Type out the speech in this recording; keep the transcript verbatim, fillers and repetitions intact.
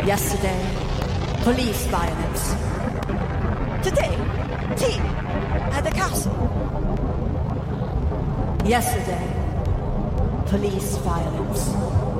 Yesterday, police violence. Today, tea at the castle. Yesterday, police violence.